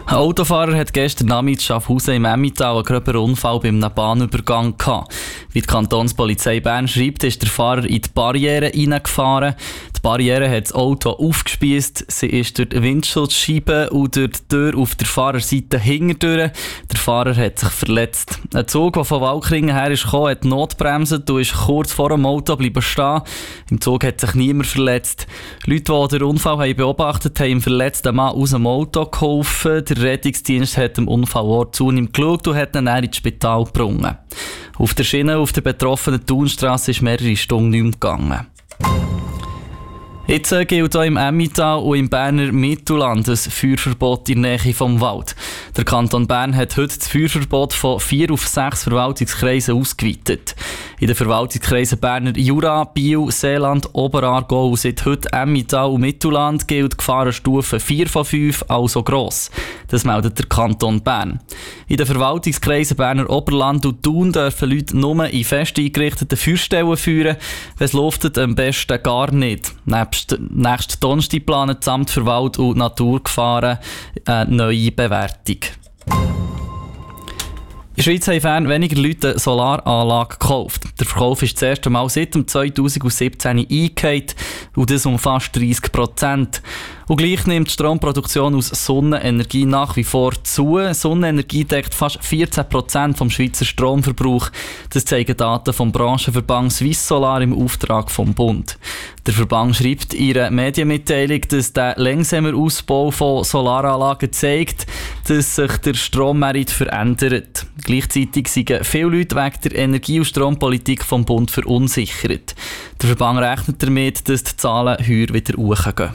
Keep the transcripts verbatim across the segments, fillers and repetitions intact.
Ein Autofahrer hat gestern Nachmittag in Schaffhausen im Emmental einen gröberen Unfall bei einem Bahnübergang gehabt. Wie die Kantonspolizei Bern schreibt, ist der Fahrer in die Barriere hineingefahren. Die Barriere hat das Auto aufgespiesst. Sie ist durch die Windschutzscheibe und durch die Tür auf der Fahrerseite hintendurch. Der Fahrer hat sich verletzt. Ein Zug, der von Walkringen her ist gekommen, hat notbremset und ist kurz vor dem Auto bleiben stehen. Im Zug hat sich niemand verletzt. Leute, die den Unfall haben beobachtet haben, haben dem verletzten Mann aus dem Auto geholfen. Der Rettungsdienst hat dem Unfallort zunehmend geschaut und hat ihn dann ins Spital gebracht. Auf der Schiene auf der betroffenen Thunstrasse ist mehrere Stunden nicht mehr gegangen. Jetzt äh, gilt auch im Emmental und im Berner Mittelland ein Feuerverbot in der Nähe vom Wald. Der Kanton Bern hat heute das Feuerverbot von vier auf sechs Verwaltungskreisen ausgeweitet. In den Verwaltungskreisen Berner Jura, Biel, Seeland, Oberaargau und seit heute Emmental und Mittelland gilt die Gefahrenstufe vier von fünf, also gross. Das meldet der Kanton Bern. In den Verwaltungskreisen Berner Oberland und Thun dürfen Leute nur in fest eingerichteten Feuerstellen feuern. Wenn es luftet, am besten gar nicht. Nebst nächsten Donnerstag planen das Amt für Wald- und Naturgefahren eine neue Bewertung. In der Schweiz haben fern weniger Leute eine Solaranlage gekauft. Der Verkauf ist das erste Mal seit zweitausendsiebzehn eingegangen und das um fast dreissig Prozent. Und gleich nimmt die Stromproduktion aus Sonnenenergie nach wie vor zu. Sonnenenergie deckt fast vierzehn Prozent vom Schweizer Stromverbrauch. Das zeigen Daten vom Branchenverband Swiss Solar im Auftrag vom Bund. Der Verband schreibt in ihrer Medienmitteilung, dass der langsamer Ausbau von Solaranlagen zeigt, dass sich der Strommarkt verändert. Gleichzeitig sind viele Leute wegen der Energie- und Strompolitik vom Bund verunsichert. Der Verband rechnet damit, dass die Zahlen heuer wieder hochgehen.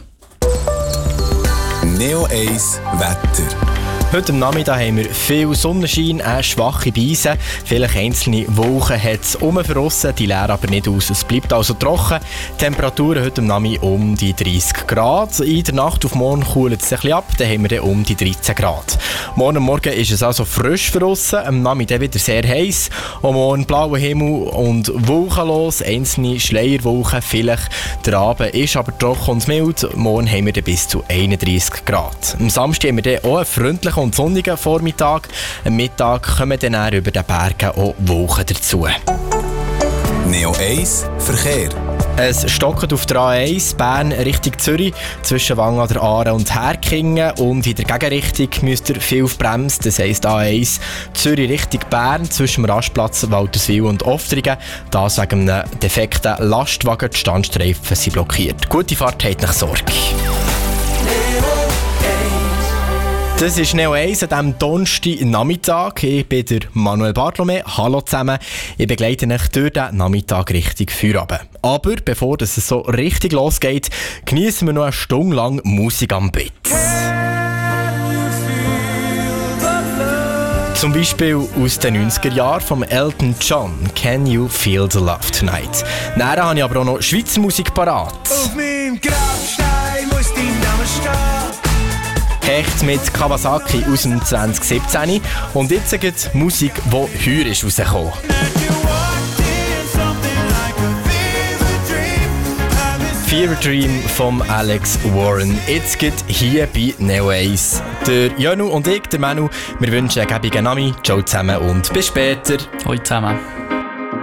Neo eins Wetter. Heute am Nachmittag haben wir viel Sonnenschein, eine schwache Beise. Vielleicht einzelne Wolken hat es umverrissen, die leeren aber nicht aus. Es bleibt also trocken. Temperaturen heute am Nachmittag um die dreißig Grad. In der Nacht auf morgen kühlt es ein bisschen ab, dann haben wir dann um die dreizehn Grad. Morgen Morgen ist es also frisch verrissen, am Nachmittag wieder sehr heiß. Und morgen blauer Himmel und wolkenlos, einzelne Schleierwolken vielleicht. Der Abend ist aber trocken und mild. Morgen haben wir dann bis zu einunddreißig Grad. Am Samstag haben wir dann auch einen freundlichen und sonnigen Vormittag. Am Mittag kommen dann über den Bergen auch Wolken dazu. Neo eins Verkehr. Es stockt auf der A eins Bern Richtung Zürich zwischen Wangen an der Aare und Herkingen und in der Gegenrichtung müsst ihr viel auf Bremse, das heisst A eins Zürich Richtung Bern zwischen dem Rastplatz Walterswil und Oftringen. Das wegen einem defekten Lastwagen, die Standstreifen sind blockiert. Gute Fahrt, habt nicht Sorge. Das ist Neo eins an diesem Donnerstag-Nachmittag. Ich bin der Manuel Bartolome. Hallo zusammen. Ich begleite euch durch den Nachmittag Richtung Feierabend. Aber bevor es so richtig losgeht, genießen wir noch eine Stunde lang Musik am Bett. Zum Beispiel aus den neunziger Jahren von Elton John. Can you feel the love tonight? Nachher habe ich aber auch noch Schweizer Musik parat. Auf meinem Grabstein muss dein Name stehen. Hecht mit Kawasaki aus dem zwanzig siebzehn. Und jetzt gibt Musik, die heuer ist rausgekommen. Fever Dream von Alex Warren. Jetzt geht hier bei Neo eins. Der Janu und ich, der Manu, wir wünschen einen gäbigen Nami. Ciao zusammen und bis später. Hallo zusammen.